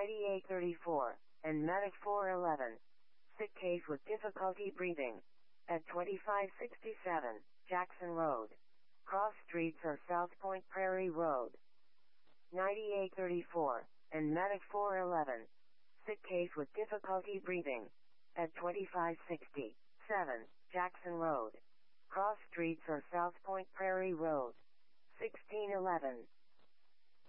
9834, and Medic 411. Sick case with difficulty breathing. At 2567, Jackson Road. Cross streets are South Point Prairie Road. 9834, and Medic 411. Sick case with difficulty breathing. At 2567, Jackson Road. Cross streets are South Point Prairie Road. 1611.